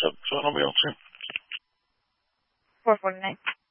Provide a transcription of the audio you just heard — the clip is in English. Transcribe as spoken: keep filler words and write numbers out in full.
seven. So I'll be on soon. four forty-nine.